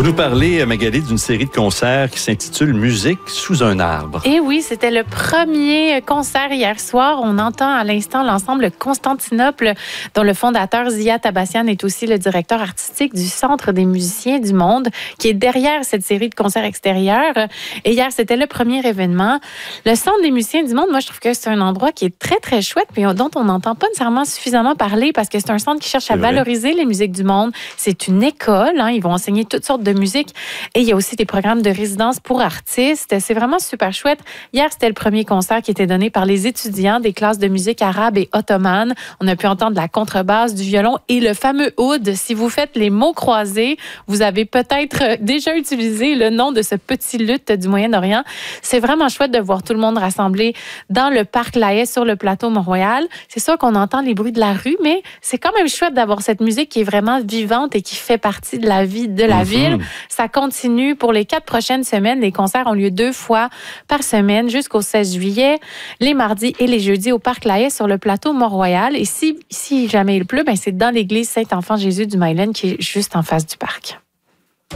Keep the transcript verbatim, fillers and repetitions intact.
Vous nous parlez, Magali, d'une série de concerts qui s'intitule Musique sous un arbre. Et oui, c'était le premier concert hier soir. On entend à l'instant l'ensemble Constantinople, dont le fondateur Ziya Tabassian est aussi le directeur artistique du Centre des musiciens du monde, qui est derrière cette série de concerts extérieurs. Et hier, c'était le premier événement. Le Centre des musiciens du monde, moi, je trouve que c'est un endroit qui est très, très chouette, mais dont on n'entend pas nécessairement suffisamment parler, parce que c'est un centre qui cherche à valoriser les musiques du monde. C'est une école, hein, ils vont enseigner toutes sortes de musique. Et il y a aussi des programmes de résidence pour artistes. C'est vraiment super chouette. Hier, c'était le premier concert qui était donné par les étudiants des classes de musique arabe et ottomane. On a pu entendre la contrebasse, du violon et le fameux oud. Si vous faites les mots croisés, vous avez peut-être déjà utilisé le nom de ce petit luth du Moyen-Orient. C'est vraiment chouette de voir tout le monde rassemblé dans le parc La Haye sur le plateau Mont-Royal. C'est sûr qu'on entend les bruits de la rue, mais c'est quand même chouette d'avoir cette musique qui est vraiment vivante et qui fait partie de la vie de la mm-hmm. ville. Ça continue pour les quatre prochaines semaines. Les concerts ont lieu deux fois par semaine jusqu'au seize juillet, les mardis et les jeudis au Parc La Haye sur le plateau Mont-Royal. Et si, si jamais il pleut, ben c'est dans l'église Saint-Enfant-Jésus du Myland qui est juste en face du parc.